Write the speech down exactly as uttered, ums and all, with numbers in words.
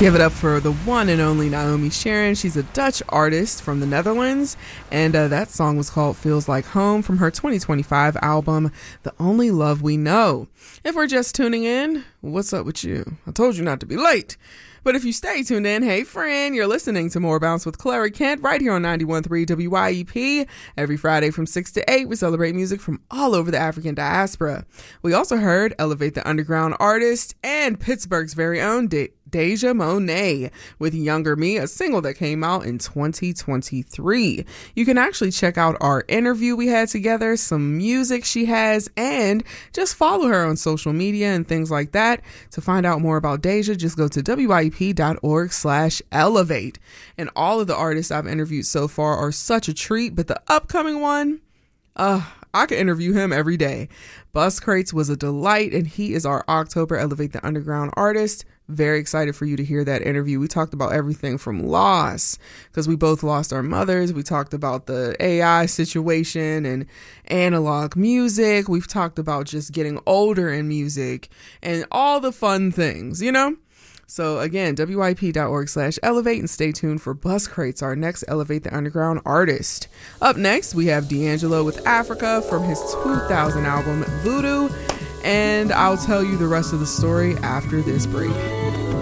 Give it up for the one and only Naomi Sharon. She's a Dutch artist from the Netherlands, and uh, that song was called Feels Like Home from her twenty twenty-five album, The Only Love We Know. If we're just tuning in, what's up with you? I told you not to be late. But if you stay tuned in, hey friend, you're listening to More Bounce with Clary Kent right here on ninety-one point three W Y E P. Every Friday from six to eight, we celebrate music from all over the African diaspora. We also heard Elevate the Underground artist and Pittsburgh's very own De- Deja Monet with Younger Me, a single that came out in twenty twenty-three. You can actually check out our interview we had together, some music she has, and just follow her on social media and things like that. To find out more about Deja, just go to W Y E P dot org slash elevate. And all of the artists I've interviewed so far are such a treat, but the upcoming one, uh, I could interview him every day. Bus Crates was a delight, and he is our October Elevate the Underground artist. Very excited for you to hear that interview. We talked about everything from loss, because we both lost our mothers. We talked about the A I situation and analog music. We've talked about just getting older in music and all the fun things, you know? So again, W Y P dot org slash elevate, and stay tuned for Bus Crates, our next Elevate the Underground artist. Up next, we have D'Angelo with Africa from his two thousand album Voodoo, and I'll tell you the rest of the story after this break.